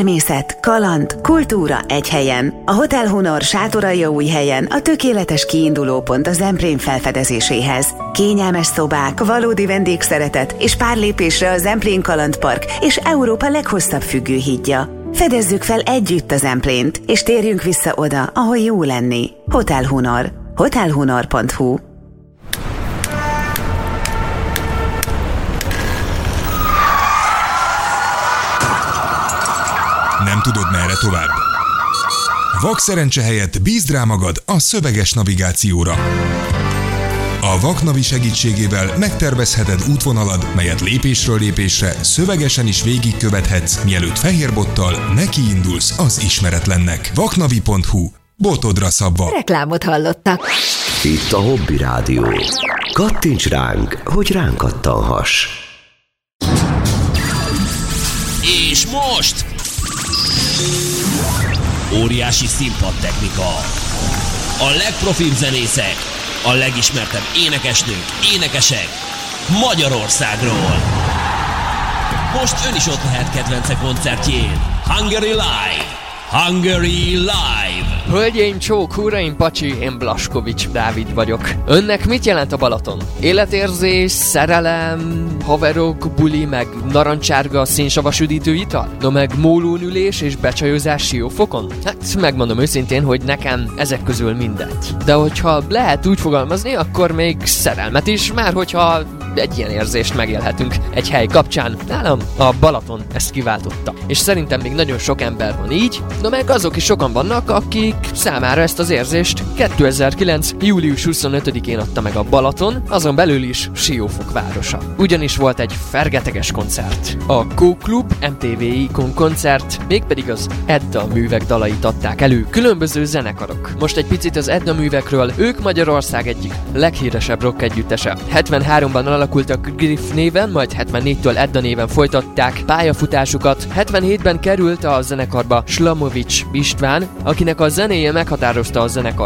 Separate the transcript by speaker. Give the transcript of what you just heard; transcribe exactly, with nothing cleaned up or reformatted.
Speaker 1: Természet, kaland, kultúra egy helyen. A Hotel Hunor Sátoraljaújhelyen a tökéletes kiinduló pont a Zemplén felfedezéséhez. Kényelmes szobák, valódi vendégszeretet és pár lépésre a Zemplén Kalandpark és Európa leghosszabb függőhídja. Fedezzük fel együtt a Zemplént, és térjünk vissza oda, ahol jó lenni. Hotel Hunor. hotel hunor pont hu.
Speaker 2: Nem tudod, merre tovább? Vak szerencse helyett bízd rá magad a szöveges navigációra. A Vaknavi segítségével megtervezheted útvonalad, melyet lépésről lépésre szövegesen is végigkövethetsz, mielőtt fehérbottal nekiindulsz az ismeretlennek. vaknavi pont hu. Botodra szabva.
Speaker 3: Reklámot hallottak.
Speaker 4: Itt a Hobby Rádió. Kattints ránk, hogy ránk kattanhass.
Speaker 5: És most... óriási színpadtechnika. A legprofibb zenészek, a legismertebb énekesnők, énekesek Magyarországról. Most ön is ott lehet kedvence koncertjén. Hungary Live! Hungary Live!
Speaker 6: Hölgyeim, csók, uraim, pacsi, én Blaskovics Dávid vagyok. Önnek mit jelent a Balaton? Életérzés, szerelem, haverok, buli, meg narancsárga szénsavas üdítő ital? No meg mólón ülés és becsajozás siófokon? Hát megmondom őszintén, hogy nekem ezek közül mindegy. De hogyha lehet úgy fogalmazni, akkor még szerelmet is, már hogyha egy ilyen érzést megélhetünk egy hely kapcsán. Nálam a Balaton ezt kiváltotta. És szerintem még nagyon sok ember van így, no meg azok is sokan vannak, akik számára ezt az érzést kétezer-kilenc. július huszonötödikén adta meg a Balaton, azon belül is Siófok városa. Ugyanis volt egy fergeteges koncert. A Q-Klub em té vé Ikon koncert, mégpedig az Edda művek dalait adták elő, különböző zenekarok. Most egy picit az Edda művekről, ők Magyarország egyik leghíresebb rock együttese. hetvenháromban alakultak Griff néven, majd hetvennégytől Edda néven folytatták pályafutásukat. hetvenhétben került a zenekarba Slamovics István, akinek a zenéje meghatározta a zenekar